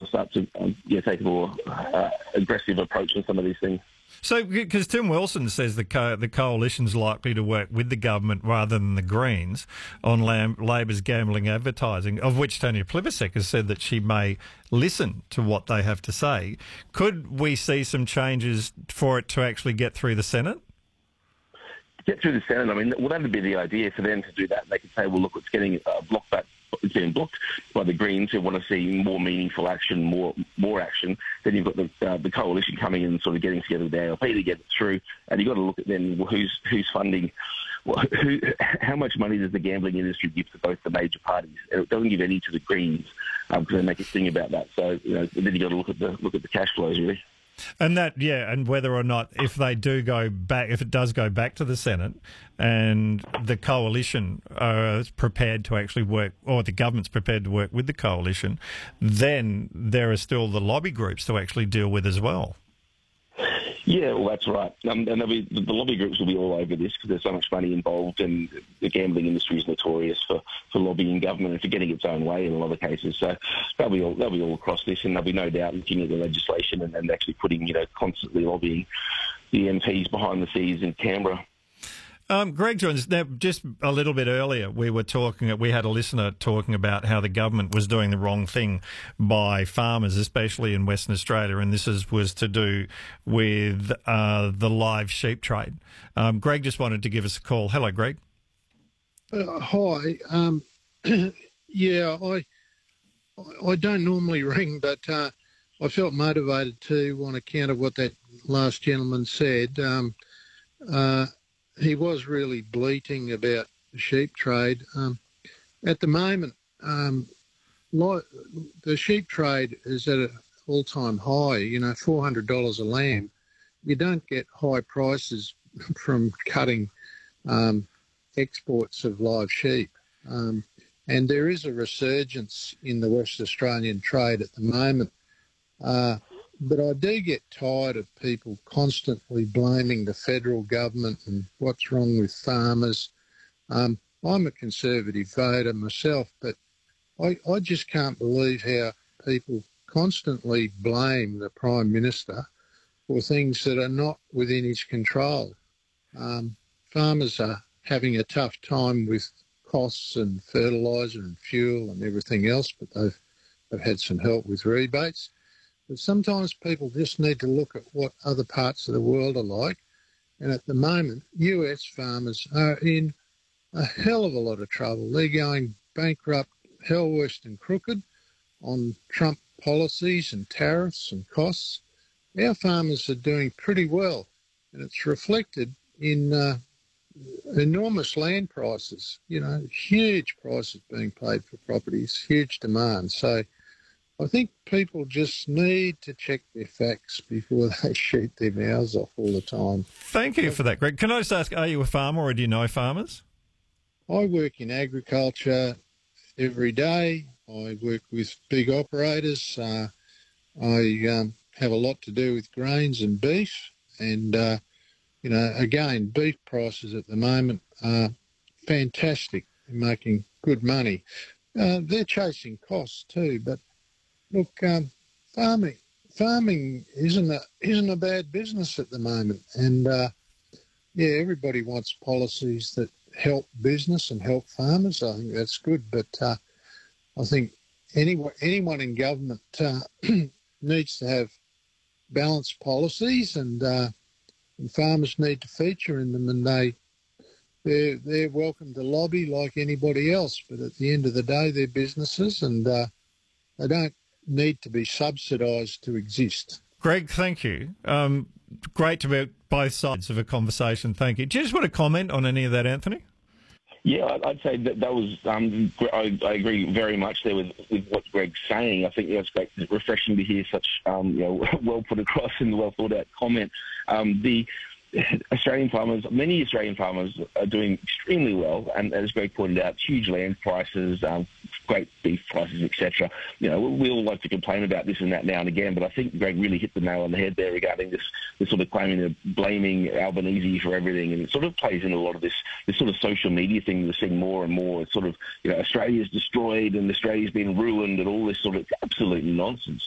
start to take a more aggressive approach on some of these things. So, because Tim Wilson says the coalition's likely to work with the government rather than the Greens on Labor's gambling advertising, of which Tanya Plibersek has said that she may listen to what they have to say. Could we see some changes for it to actually get through the Senate? Get through the Senate. I mean, well, that would be the idea for them to do that. They could say, well, look, it's getting blocked back. It's getting blocked by the Greens, who want to see more meaningful action, more action. Then you've got the coalition coming in and sort of getting together with the ALP to get it through. And you've got to look at then who's funding. Well, how much money does the gambling industry give to both the major parties? It doesn't give any to the Greens because they make a thing about that. So then you've got to look at the cash flows really. And and whether or not if it does go back to the Senate and the coalition is prepared to actually work, or the government's prepared to work with the coalition, then there are still the lobby groups to actually deal with as well. Yeah, well, that's right. And the lobby groups will be all over this because there's so much money involved, and the gambling industry is notorious for lobbying government and for getting its own way in a lot of cases. So they'll be all across this, and there'll be no doubt looking at the legislation and actually putting, constantly lobbying the MPs behind the scenes in Canberra. Greg joins us. Now, just a little bit earlier, we had a listener talking about how the government was doing the wrong thing by farmers, especially in Western Australia, and this was to do with the live sheep trade. Greg just wanted to give us a call. Hello, Greg. Hi. I don't normally ring, but I felt motivated to on account of what that last gentleman said. He was really bleating about the sheep trade. At the moment, the sheep trade is at an all-time high, $400 a lamb. You don't get high prices from cutting exports of live sheep. And there is a resurgence in the West Australian trade at the moment. But I do get tired of people constantly blaming the federal government and what's wrong with farmers. I'm a Conservative voter myself, but I just can't believe how people constantly blame the Prime Minister for things that are not within his control. Farmers are having a tough time with costs and fertiliser and fuel and everything else, but they've had some help with rebates. But sometimes people just need to look at what other parts of the world are like. And at the moment, US farmers are in a hell of a lot of trouble. They're going bankrupt, hell worse than crooked on Trump policies and tariffs and costs. Our farmers are doing pretty well, and it's reflected in enormous land prices, huge prices being paid for properties, huge demand. So I think people just need to check their facts before they shoot their mouths off all the time. Thank you for that, Greg. Can I just ask, are you a farmer or do you know farmers? I work in agriculture every day. I work with big operators. I have a lot to do with grains and beef. And, again, beef prices at the moment are fantastic. They're making good money. They're chasing costs too, but look, farming isn't a bad business at the moment, and everybody wants policies that help business and help farmers. I think that's good, but I think anyone in government needs to have balanced policies, and farmers need to feature in them, and they're welcome to lobby like anybody else. But at the end of the day, they're businesses, and they don't need to be subsidised to exist. Greg, thank you. Great to be at both sides of a conversation. Thank you. Do you just want to comment on any of that, Anthony? Yeah, I'd say that was. I agree very much there with what Greg's saying. I think it's great, refreshing to hear such well put across and well thought out comment. Many Australian farmers are doing extremely well, and as Greg pointed out, huge land prices, great beef prices, etc. We all like to complain about this and that now and again, but I think Greg really hit the nail on the head there regarding this sort of claiming of blaming Albanese for everything, and it sort of plays into a lot of this sort of social media thing we're seeing more and more. It's sort of, Australia's destroyed and Australia's been ruined and all this sort of absolute nonsense.